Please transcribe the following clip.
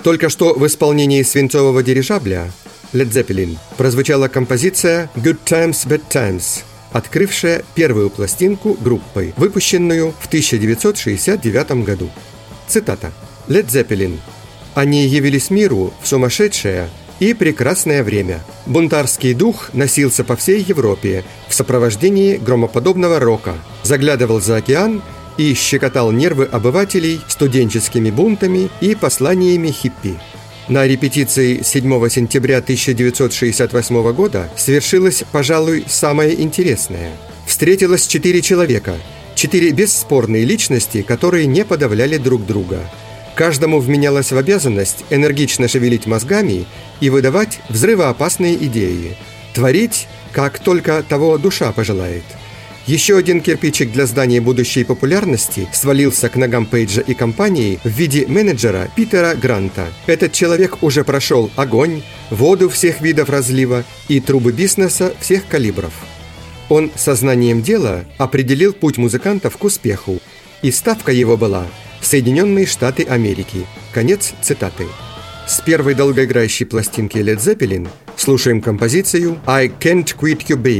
Только что в исполнении свинцового дирижабля Led Zeppelin прозвучала композиция «Good Times, Bad Times», открывшая первую пластинку группы, выпущенную в 1969 году. Цитата. Led Zeppelin. Они явились миру в сумасшедшее и прекрасное время. Бунтарский дух носился по всей Европе в сопровождении громоподобного рока, заглядывал за океан и щекотал нервы обывателей студенческими бунтами и посланиями хиппи. На репетиции 7 сентября 1968 года свершилось, пожалуй, самое интересное. Встретилось 4 человека, 4 бесспорные личности, которые не подавляли друг друга. Каждому вменялось в обязанность энергично шевелить мозгами и выдавать взрывоопасные идеи, творить, как только того душа пожелает. Еще один кирпичик для здания будущей популярности свалился к ногам Пейджа и компании в виде менеджера Питера Гранта. Этот человек уже прошел огонь, воду всех видов разлива и трубы бизнеса всех калибров. Он сознанием дела определил путь музыкантов к успеху, и ставка его была «Соединенные Штаты Америки». Конец цитаты. С первой долгоиграющей пластинки Led Zeppelin слушаем композицию «I Can't Quit You, Baby».